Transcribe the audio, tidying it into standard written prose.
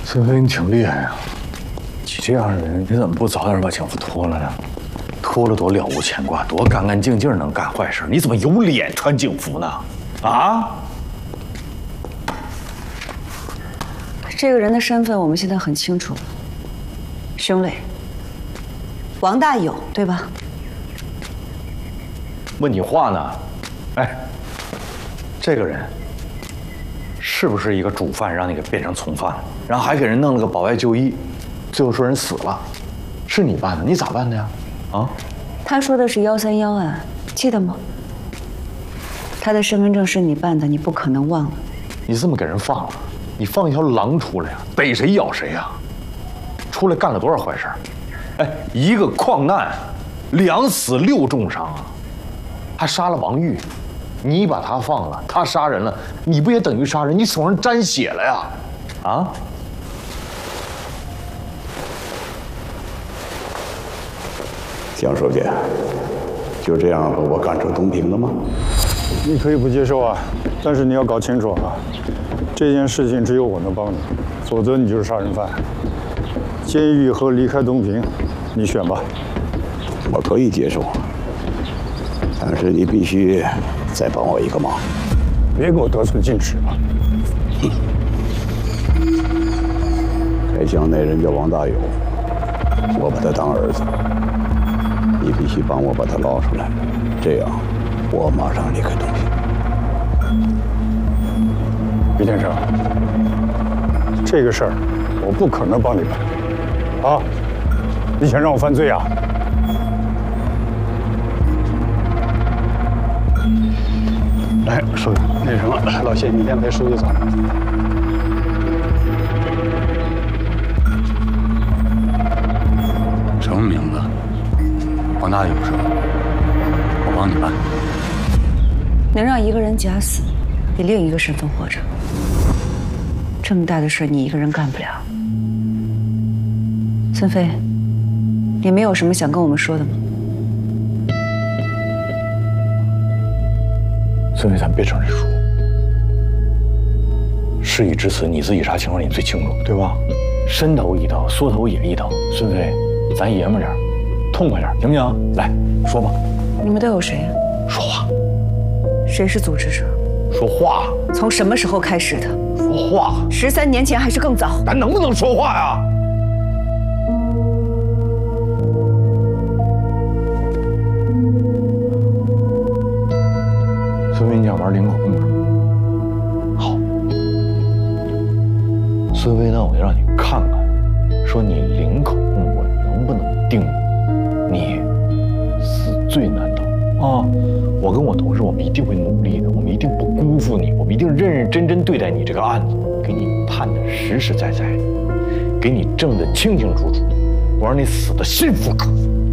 孙飞，你挺厉害呀！你这样的人，你怎么不早点把警服脱了呢？脱了多了无牵挂，多干干净净能干坏事，你怎么有脸穿警服呢？啊？ 这个人的身份我们现在很清楚了，凶类王大有，对吧？ 问你话呢？哎，这个人是不是一个主犯，让你给变成从犯了，然后还给人弄了个保外就医，最后说人死了，是你办的？你咋办的呀？啊？ 他说的是131案，记得吗？他的身份证是你办的，你不可能忘了。 你这么给人放了，你放一条狼出来呀，逮谁咬谁呀？出来干了多少坏事？哎，一个矿难，2死6重伤啊，还杀了王玉，你把他放了，他杀人了，你不也等于杀人？你手上沾血了呀？啊？ 江书记，就这样把我赶出东平了吗？ 你可以不接受啊，但是你要搞清楚啊，这件事情只有我能帮你，否则你就是杀人犯。监狱和离开东平，你选吧。 我可以接受，但是你必须再帮我一个忙。 别给我得寸进尺啊！ 开枪那人叫王大有，我把他当儿子，你必须帮我把他捞出来，这样我马上离开东平。 于天成，这个事儿我不可能帮你办。啊！你想让我犯罪啊？来，书记，那什么，老谢，你先陪书记走。 什么名字？王大有是吧？我帮你办。 能让一个人假死，以另一个身份活着，这么大的事你一个人干不了。孙飞，你没有什么想跟我们说的吗？ 孙飞，咱别整这出。事已至此，你自己啥情况你最清楚，对吧？伸头一刀，缩头也一刀。孙飞，咱爷们点，痛快点，行不行？来说吧。 你们都有谁呀？ 说话。 谁是组织者？ 说话。 从什么时候开始的？ 说话。 13年前还是更早？ 咱能不能说话呀？孙飞，你想玩领口供是吧？好。孙飞，那我就让你看看，说你领口供，我能不能定你死罪难逃啊？我跟我同事，我们一定会努力的，我们一定不辜负你，我们一定认认真真对待你这个案子，给你判的实实在在的，给你证的清清楚楚，我让你死的心服口服。